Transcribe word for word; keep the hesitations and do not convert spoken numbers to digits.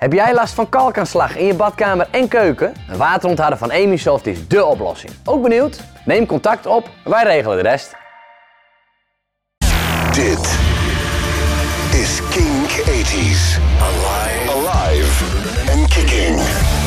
Heb jij last van kalkaanslag in je badkamer en keuken? Een waterontharder van Emisoft is dé oplossing. Ook benieuwd? Neem contact op, wij regelen de rest. Dit is Kink tachtig. Alive. Alive and kicking.